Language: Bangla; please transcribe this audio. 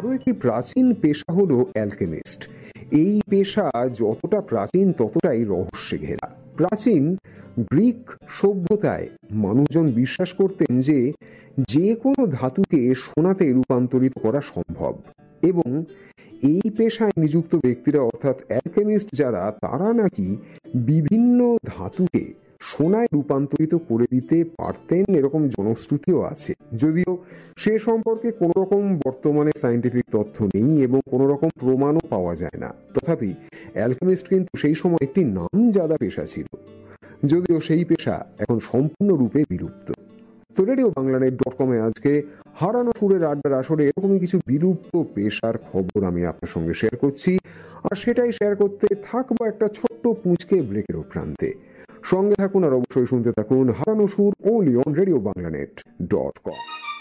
আরো একটি প্রাচীন পেশা হলো অ্যালকেমিস্ট। এই পেশা যতটা প্রাচীন ততটাই রহস্যে ঘেরা। প্রাচীন গ্রিক সভ্যতায় মানুষজন বিশ্বাস করতেন যে যে কোনো ধাতুকে সোনাতে রূপান্তরিত করা সম্ভব, এবং এই পেশায় নিযুক্ত ব্যক্তিরা অর্থাৎ অ্যালকেমিস্ট যারা, তারা নাকি বিভিন্ন ধাতুকে সোনায় রূপান্তরিত করে দিতে পারতেন, এরকম জনশ্রুতিও আছে। যদিও সে সম্পর্কে কোনো রকম বর্তমানে সায়েন্টিফিক তথ্য নেই এবং কোনো রকম প্রমাণও পাওয়া যায় না, তথাপি অ্যালকেমিস্ট কিন্তু সেই সময় একটি নামজাদা পেশা ছিল, যদিও সেই পেশা এখন সম্পূর্ণরূপে বিলুপ্ত। তো RadioBanglaNet.com আজকে হারানো সুরের আড্ডার আসরে এরকমই কিছু বিলুপ্ত পেশার খবর আমি আপনার সঙ্গে শেয়ার করছি, আর সেটাই শেয়ার করতে থাকবো একটা ছোট্ট পুঁচকে ব্রেকের প্রান্তে। সঙ্গে থাকুন আর অবশ্যই শুনতে থাকুন হারানো সুর, only on RadioBanglaNet.com।